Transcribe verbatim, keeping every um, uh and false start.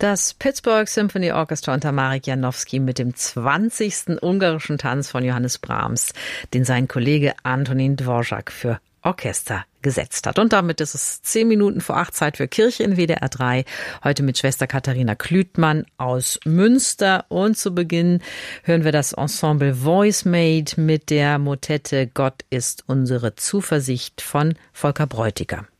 Das Pittsburgh Symphony Orchestra unter Marek Janowski mit dem zwanzigsten ungarischen Tanz von Johannes Brahms, den sein Kollege Antonín Dvořák für Orchester gesetzt hat. Und damit ist es zehn Minuten vor acht, Zeit für Kirche in W D R drei. Heute mit Schwester Katharina Klütmann aus Münster. Und zu Beginn hören wir das Ensemble Voice Made mit der Motette Gott ist unsere Zuversicht von Volker Bräutiger.